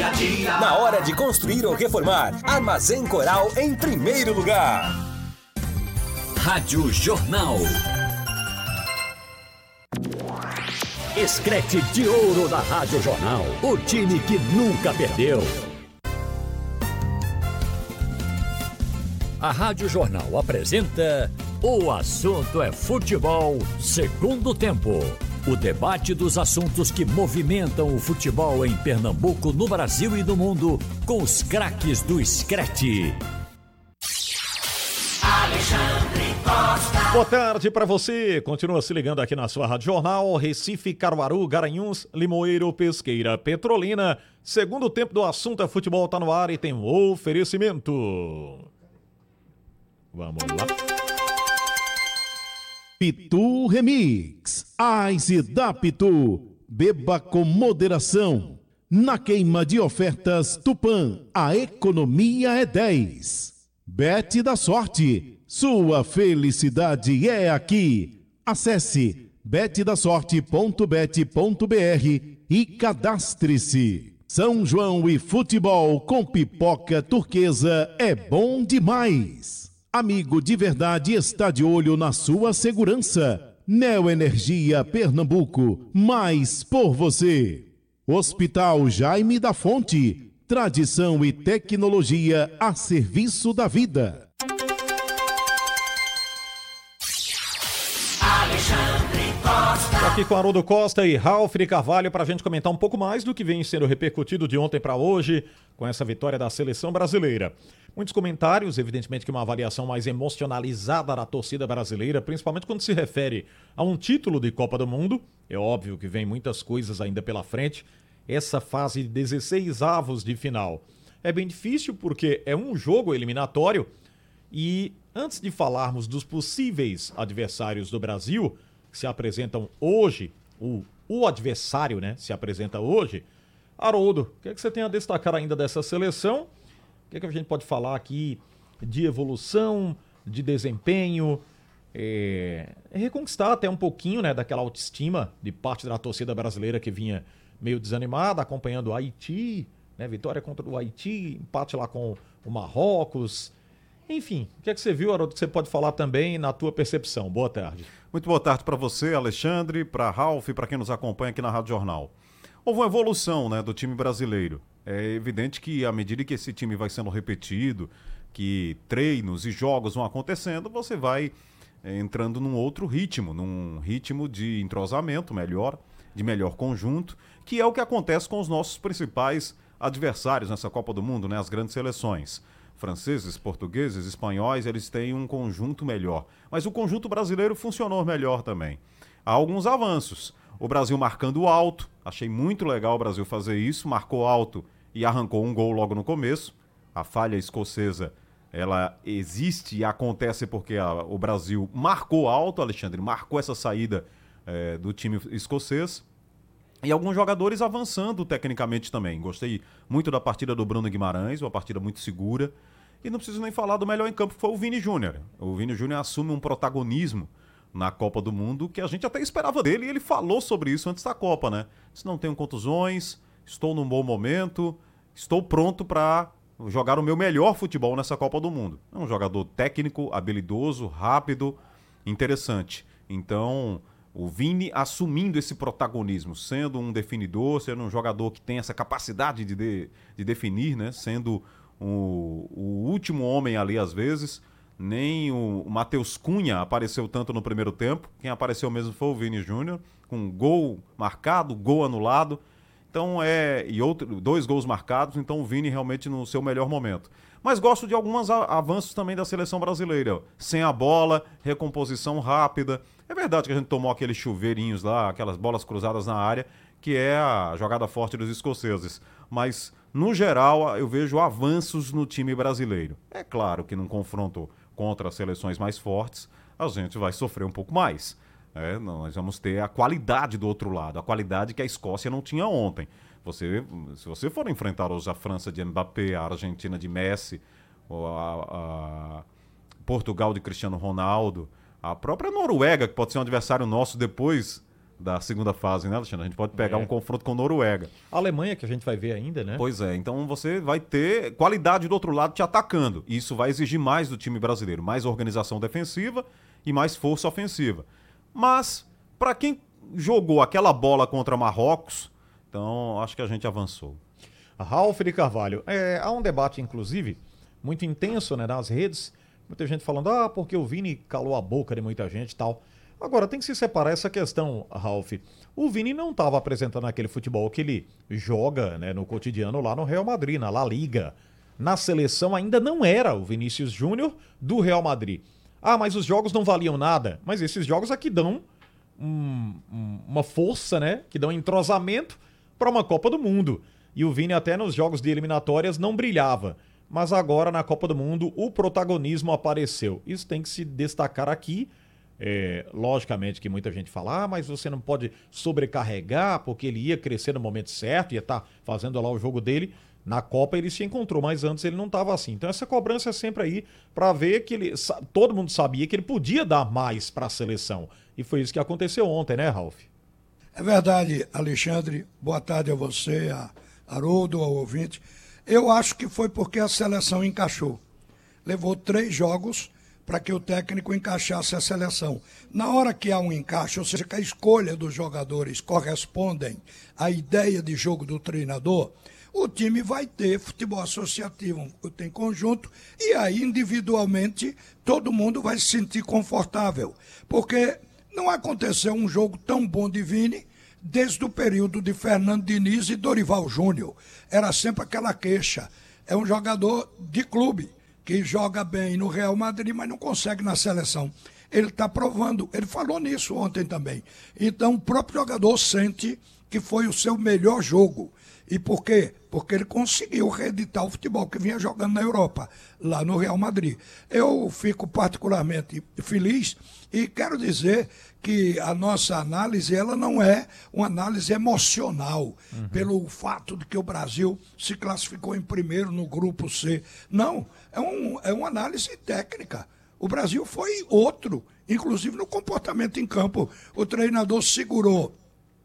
dia a dia. Na hora de construir ou reformar, Armazém Coral em primeiro lugar. Rádio Jornal. Escrete de ouro da Rádio Jornal. O time que nunca perdeu. A Rádio Jornal apresenta O Assunto é Futebol, segundo tempo. O debate dos assuntos que movimentam o futebol em Pernambuco, no Brasil e no mundo, com os craques do Screte. Alexandre Costa. Boa tarde para você. Continua se ligando aqui na sua Rádio Jornal. Recife, Caruaru, Garanhuns, Limoeiro, Pesqueira, Petrolina. Segundo tempo do Assunto é Futebol tá no ar e tem um oferecimento. Vamos lá. Pitu Remix. Ice da Pitu. Beba com moderação. Na queima de ofertas Tupã, a economia é 10. Bet da Sorte. Sua felicidade é aqui. Acesse betdasorte.bet.br e cadastre-se. São João e futebol com pipoca turquesa é bom demais. Amigo de verdade está de olho na sua segurança. Neoenergia Pernambuco, mais por você. Hospital Jaime da Fonte, tradição e tecnologia a serviço da vida. Alexandre Costa. Tô aqui com Haroldo Costa e Ralf de Carvalho para a gente comentar um pouco mais do que vem sendo repercutido de ontem para hoje com essa vitória da seleção brasileira. Muitos comentários, evidentemente que uma avaliação mais emocionalizada da torcida brasileira, principalmente quando se refere a um título de Copa do Mundo. É óbvio que vem muitas coisas ainda pela frente. Essa fase de 16 avos de final é bem difícil porque é um jogo eliminatório e antes de falarmos dos possíveis adversários do Brasil, que se apresentam hoje, o adversário, né, se apresenta hoje, Haroldo, o que é que você tem a destacar ainda dessa seleção? O que é que a gente pode falar aqui de evolução, de desempenho, reconquistar até um pouquinho, né, daquela autoestima de parte da torcida brasileira que vinha meio desanimada, acompanhando o Haiti, né, vitória contra o Haiti, empate lá com o Marrocos. Enfim, o que é que você viu, Haroldo, que você pode falar também na tua percepção? Boa tarde. Muito boa tarde para você, Alexandre, para Ralf e para quem nos acompanha aqui na Rádio Jornal. Houve uma evolução, né, do time brasileiro. É evidente que à medida que esse time vai sendo repetido, que treinos e jogos vão acontecendo, você vai entrando num outro ritmo, num ritmo de entrosamento melhor, de melhor conjunto, que é o que acontece com os nossos principais adversários nessa Copa do Mundo, né, as grandes seleções. Franceses, portugueses, espanhóis, eles têm um conjunto melhor. Mas o conjunto brasileiro funcionou melhor também. Há alguns avanços. O Brasil marcando alto, achei muito legal o Brasil fazer isso, marcou alto e arrancou um gol logo no começo. A falha escocesa, ela existe e acontece porque o Brasil marcou alto, Alexandre, marcou essa saída do time escocês. E alguns jogadores avançando tecnicamente também. Gostei muito da partida do Bruno Guimarães, uma partida muito segura. E não preciso nem falar do melhor em campo, que foi o Vini Júnior. O Vini Júnior assume um protagonismo na Copa do Mundo que a gente até esperava dele, e ele falou sobre isso antes da Copa, né? Se não tenho contusões, estou num bom momento, estou pronto para jogar o meu melhor futebol nessa Copa do Mundo. É um jogador técnico, habilidoso, rápido, interessante. Então, o Vini assumindo esse protagonismo, sendo um definidor, sendo um jogador que tem essa capacidade de definir, né? Sendo o último homem ali às vezes. Nem o Matheus Cunha apareceu tanto no primeiro tempo. Quem apareceu mesmo foi o Vini Júnior, com gol marcado, gol anulado. Então dois gols marcados, então o Vini realmente no seu melhor momento. Mas gosto de alguns avanços também da seleção brasileira. Sem a bola, recomposição rápida. É verdade que a gente tomou aqueles chuveirinhos lá, aquelas bolas cruzadas na área, que é a jogada forte dos escoceses. Mas, no geral, eu vejo avanços no time brasileiro. É claro que num confronto contra as seleções mais fortes, a gente vai sofrer um pouco mais. Nós vamos ter a qualidade do outro lado, a qualidade que a Escócia não tinha ontem. Se você for enfrentar hoje a França de Mbappé, a Argentina de Messi, a Portugal de Cristiano Ronaldo, a própria Noruega, que pode ser um adversário nosso depois da segunda fase, né, Alexandre? A gente pode pegar um confronto com Noruega. A Alemanha, que a gente vai ver ainda, né? Pois é, então você vai ter qualidade do outro lado te atacando. Isso vai exigir mais do time brasileiro, mais organização defensiva e mais força ofensiva. Mas, para quem jogou aquela bola contra Marrocos, então acho que a gente avançou. Ralf de Carvalho, há um debate, inclusive, muito intenso, né, nas redes, muita gente falando, porque o Vini calou a boca de muita gente e tal. Agora, tem que se separar essa questão, Ralf. O Vini não estava apresentando aquele futebol que ele joga, né, no cotidiano lá no Real Madrid, na La Liga. Na seleção ainda não era o Vinícius Júnior do Real Madrid. Mas os jogos não valiam nada. Mas esses jogos aqui dão uma força, né, que dão entrosamento para uma Copa do Mundo. E o Vini até nos jogos de eliminatórias não brilhava. Mas agora na Copa do Mundo o protagonismo apareceu. Isso tem que se destacar aqui. Logicamente que muita gente fala, mas você não pode sobrecarregar porque ele ia crescer no momento certo, ia estar fazendo lá o jogo dele. Na Copa ele se encontrou, mas antes ele não estava assim. Então essa cobrança é sempre aí para ver que todo mundo sabia que ele podia dar mais para a seleção. E foi isso que aconteceu ontem, né, Ralf? É verdade, Alexandre. Boa tarde a você, a Haroldo, ao ouvinte. Eu acho que foi porque a seleção encaixou. Levou 3 jogos para que o técnico encaixasse a seleção. Na hora que há um encaixe, ou seja, que a escolha dos jogadores correspondem à ideia de jogo do treinador, o time vai ter futebol associativo, tem conjunto, e aí individualmente todo mundo vai se sentir confortável. Porque não aconteceu um jogo tão bom de Vini desde o período de Fernando Diniz e Dorival Júnior. Era sempre aquela queixa. É um jogador de clube, que joga bem no Real Madrid, mas não consegue na seleção. Ele está provando, ele falou nisso ontem também. Então o próprio jogador sente que foi o seu melhor jogo. E por quê? Porque ele conseguiu reeditar o futebol que vinha jogando na Europa, lá no Real Madrid. Eu fico particularmente feliz e quero dizer que a nossa análise, ela não é uma análise emocional, pelo fato de que o Brasil se classificou em primeiro no grupo C. Não, é uma análise técnica. O Brasil foi outro, inclusive no comportamento em campo. O treinador segurou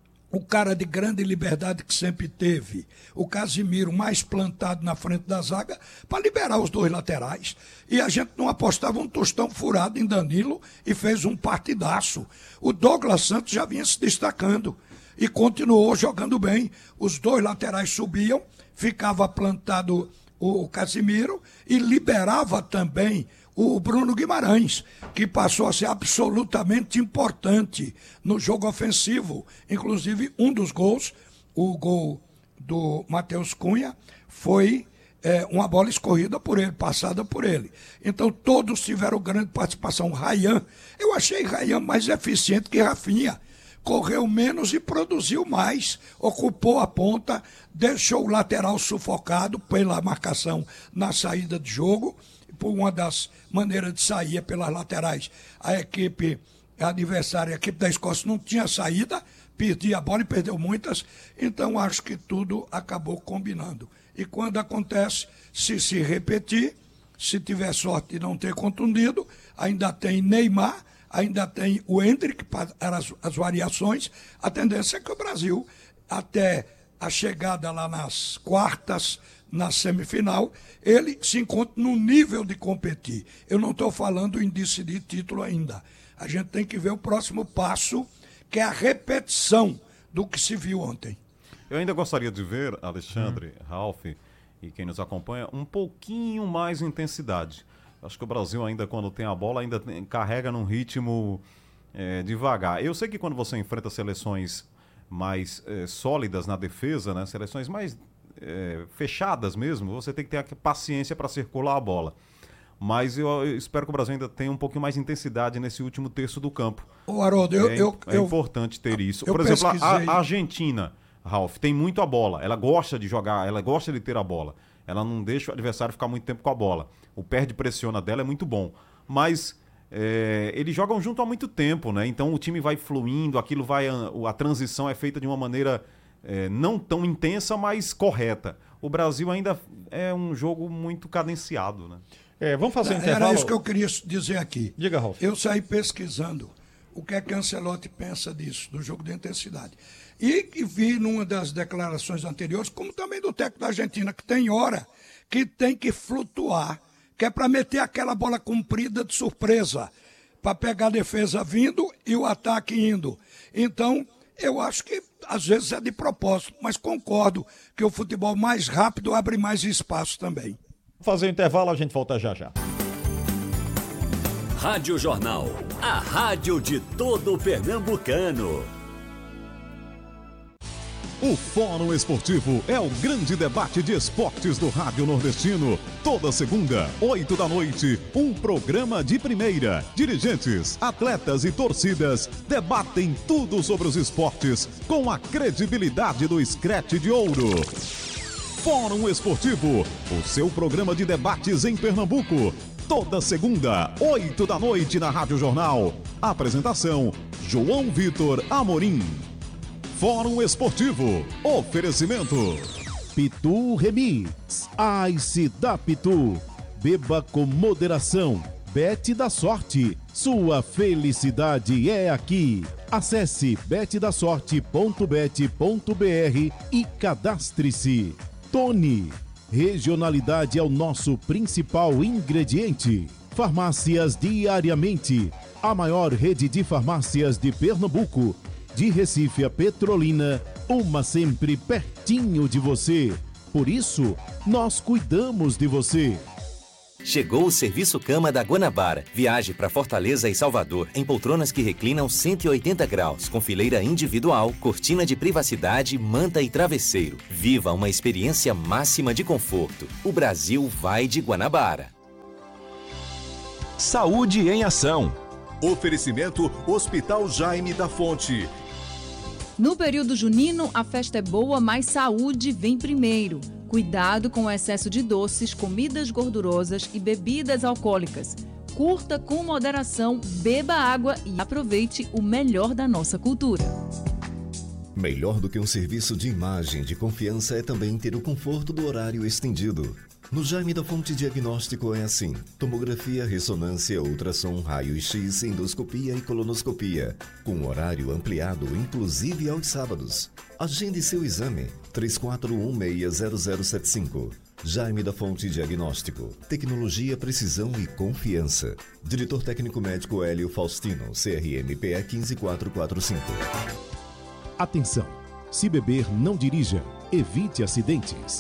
o cara de grande liberdade que sempre teve, o Casimiro mais plantado na frente da zaga, para liberar os 2 laterais. E a gente não apostava um tostão furado em Danilo e fez um partidaço. O Douglas Santos já vinha se destacando e continuou jogando bem. Os 2 laterais subiam, ficava plantado o Casimiro e liberava também o Bruno Guimarães, que passou a ser absolutamente importante no jogo ofensivo. Inclusive, um dos gols, o gol do Matheus Cunha, foi uma bola escorrida por ele, passada por ele. Então, todos tiveram grande participação. Rayhan, eu achei Rayhan mais eficiente que Rafinha. Correu menos e produziu mais, ocupou a ponta, deixou o lateral sufocado pela marcação na saída de jogo. Por uma das maneiras de sair pelas laterais, a equipe adversária, a equipe da Escócia não tinha saída, perdia a bola e perdeu muitas, então acho que tudo acabou combinando. E quando acontece, se repetir, se tiver sorte de não ter contundido, ainda tem Neymar, ainda tem o Endrick para as variações, a tendência é que o Brasil, até a chegada lá nas quartas, na semifinal, ele se encontra no nível de competir. Eu não estou falando em decidir título ainda. A gente tem que ver o próximo passo, que é a repetição do que se viu ontem. Eu ainda gostaria de ver, Alexandre, Ralf e quem nos acompanha, um pouquinho mais intensidade. Acho que o Brasil ainda, quando tem a bola, ainda carrega num ritmo devagar. Eu sei que quando você enfrenta seleções mais sólidas na defesa, né, seleções mais fechadas mesmo, você tem que ter a paciência para circular a bola. Mas eu espero que o Brasil ainda tenha um pouquinho mais de intensidade nesse último terço do campo. Ô, Haroldo, é importante ter isso. Por exemplo, a Argentina, Ralf, tem muito a bola. Ela gosta de jogar, ela gosta de ter a bola. Ela não deixa o adversário ficar muito tempo com a bola. O perde-pressiona dela é muito bom. Mas eles jogam junto há muito tempo, né? Então o time vai fluindo, a transição é feita de uma maneira não tão intensa, mas correta. O Brasil ainda é um jogo muito cadenciado, né? Vamos fazer um intervalo. Era isso que eu queria dizer aqui. Diga, Ralf. Eu saí pesquisando o que é que Ancelotti pensa disso, do jogo de intensidade. E vi numa das declarações anteriores, como também do técnico da Argentina, que tem hora que tem que flutuar, que é para meter aquela bola comprida de surpresa, para pegar a defesa vindo e o ataque indo. Então, eu acho que às vezes é de propósito, mas concordo que o futebol mais rápido abre mais espaço também. Vou fazer um intervalo, a gente volta já já. Rádio Jornal, a rádio de todo o pernambucano. O Fórum Esportivo é o grande debate de esportes do Rádio Nordestino. Toda segunda, 8 da noite, um programa de primeira. Dirigentes, atletas e torcidas debatem tudo sobre os esportes com a credibilidade do Scratch de Ouro. Fórum Esportivo, o seu programa de debates em Pernambuco. Toda segunda, 8 da noite na Rádio Jornal. Apresentação, João Vitor Amorim. Fórum Esportivo. Oferecimento. Pitu Remix. Ice da Pitu. Beba com moderação. Bet da Sorte. Sua felicidade é aqui. Acesse betdasorte.bet.br e cadastre-se. Tony. Regionalidade é o nosso principal ingrediente. Farmácias Diariamente. A maior rede de farmácias de Pernambuco. De Recife a Petrolina, uma sempre pertinho de você. Por isso, nós cuidamos de você. Chegou o Serviço Cama da Guanabara. Viaje para Fortaleza e Salvador em poltronas que reclinam 180 graus, com fileira individual, cortina de privacidade, manta e travesseiro. Viva uma experiência máxima de conforto. O Brasil vai de Guanabara. Saúde em Ação. Oferecimento Hospital Jaime da Fonte. No período junino, a festa é boa, mas saúde vem primeiro. Cuidado com o excesso de doces, comidas gordurosas e bebidas alcoólicas. Curta com moderação, beba água e aproveite o melhor da nossa cultura. Melhor do que um serviço de imagem de confiança é também ter o conforto do horário estendido. No Jaime da Fonte Diagnóstico é assim: tomografia, ressonância, ultrassom, raio-x, endoscopia e colonoscopia, com horário ampliado inclusive aos sábados. Agende seu exame, 34160075. Jaime da Fonte Diagnóstico, tecnologia, precisão e confiança. Diretor técnico médico Hélio Faustino, CRMPE 15445. Atenção! Se beber, não dirija. Evite acidentes.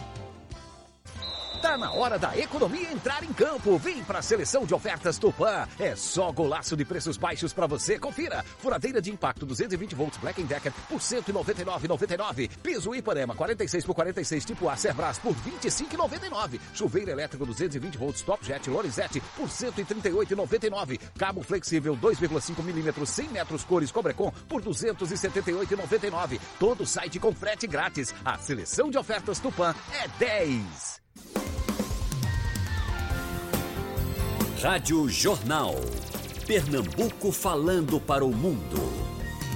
Tá na hora da economia entrar em campo. Vem pra seleção de ofertas Tupã. É só golaço de preços baixos pra você. Confira. Furadeira de impacto 220 volts Black & Decker por R$ 199,99. Piso Ipanema 46 por 46 tipo A Cerbras por R$ 25,99. Chuveiro elétrico 220 volts Top Jet Lorenzetti por R$ 138,99. Cabo flexível 2,5 milímetros 100 metros cores Cobrecon por R$ 278,99. Todo site com frete grátis. A seleção de ofertas Tupã é 10. Rádio Jornal. Pernambuco falando para o mundo.